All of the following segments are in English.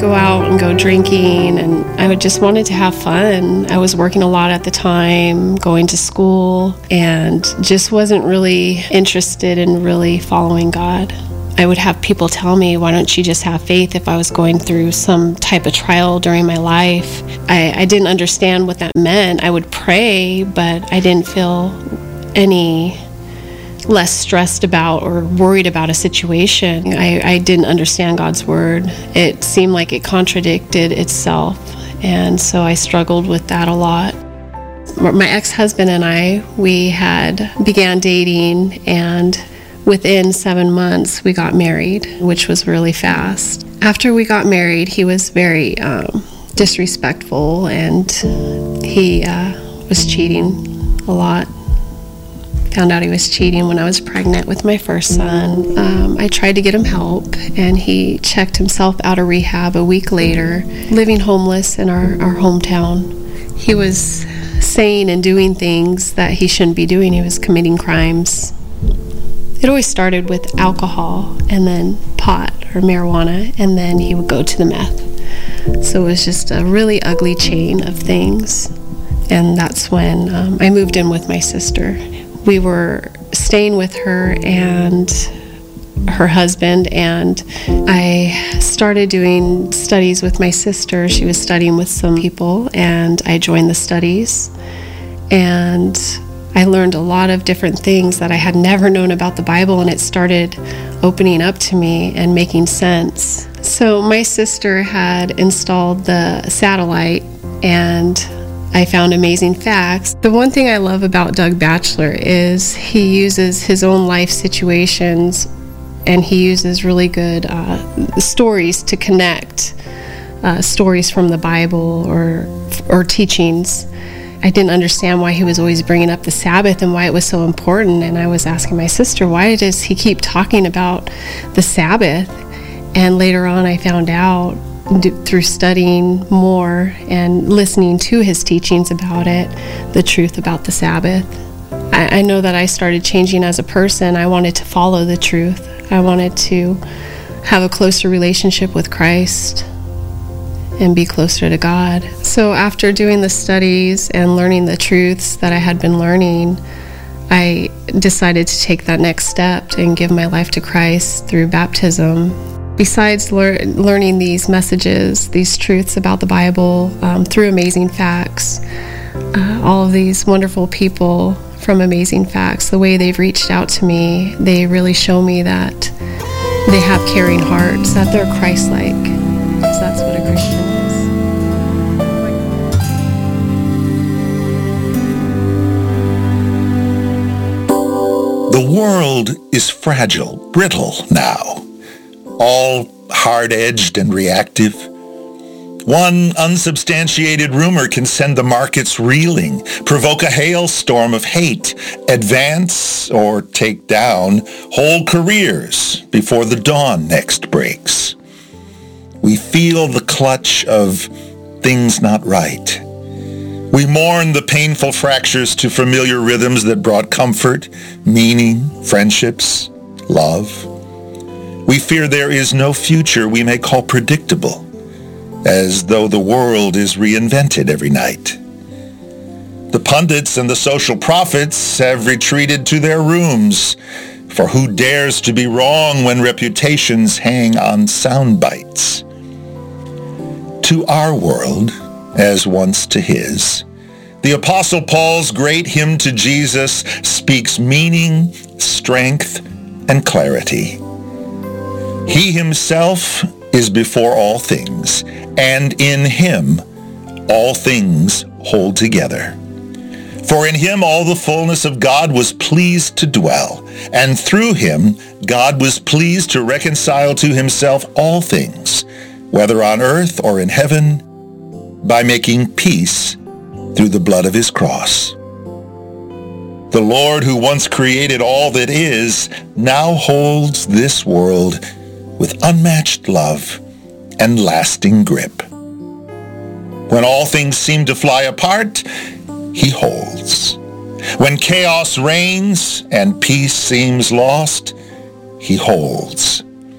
go out and go drinking, and I would just wanted to have fun. I was working a lot at the time, going to school, and just wasn't really interested in really following God. I would have people tell me, why don't you just have faith, if I was going through some type of trial during my life. I didn't understand what that meant. I would pray, but I didn't feel any less stressed about or worried about a situation. I didn't understand God's word. It seemed like it contradicted itself, and so I struggled with that a lot. My ex-husband and I, we had began dating, and within 7 months we got married, which was really fast. After we got married, he was very disrespectful, and he was cheating a lot. Found out he was cheating when I was pregnant with my first son. I tried to get him help, and he checked himself out of rehab a week later, living homeless in our hometown. He was saying and doing things that he shouldn't be doing. He was committing crimes. It always started with alcohol, and then pot or marijuana, and then he would go to the meth. So it was just a really ugly chain of things. And that's when I moved in with my sister. We were staying with her and her husband, and I started doing studies with my sister. She was studying with some people, and I joined the studies, and I learned a lot of different things that I had never known about the Bible, and it started opening up to me and making sense. So my sister had installed the satellite, and I found amazing facts. The one thing I love about Doug Batchelor is he uses his own life situations, and he uses really good stories to connect, stories from the Bible or teachings. I didn't understand why he was always bringing up the Sabbath and why it was so important, and I was asking my sister, why does he keep talking about the Sabbath? And later on I found out through studying more and listening to his teachings about it, the truth about the Sabbath. I know that I started changing as a person. I wanted to follow the truth. I wanted to have a closer relationship with Christ and be closer to God. So after doing the studies and learning the truths that I had been learning, I decided to take that next step and give my life to Christ through baptism. Besides learning these messages, these truths about the Bible through Amazing Facts, all of these wonderful people from Amazing Facts, the way they've reached out to me, they really show me that they have caring hearts, that they're Christ-like, because that's what a Christian is. The world is fragile, brittle now, all hard-edged and reactive. One unsubstantiated rumor can send the markets reeling, provoke a hailstorm of hate, advance or take down whole careers before the dawn next breaks. We feel the clutch of things not right. We mourn the painful fractures to familiar rhythms that brought comfort, meaning, friendships, love. We fear there is no future we may call predictable, as though the world is reinvented every night. The pundits and the social prophets have retreated to their rooms, for who dares to be wrong when reputations hang on sound bites? To our world, as once to his, the Apostle Paul's great hymn to Jesus speaks meaning, strength, and clarity. He himself is before all things, and in him all things hold together. For in him all the fullness of God was pleased to dwell, and through him God was pleased to reconcile to himself all things, whether on earth or in heaven, by making peace through the blood of his cross. The Lord who once created all that is, now holds this world with unmatched love and lasting grip. When all things seem to fly apart, he holds. When chaos reigns and peace seems lost, he holds.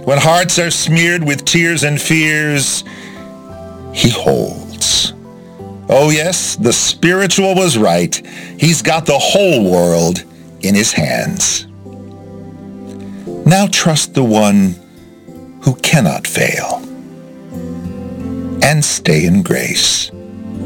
When hearts are smeared with tears and fears, he holds. Oh yes, the spiritual was right. He's got the whole world in his hands. Now trust the one who cannot fail, and stay in grace.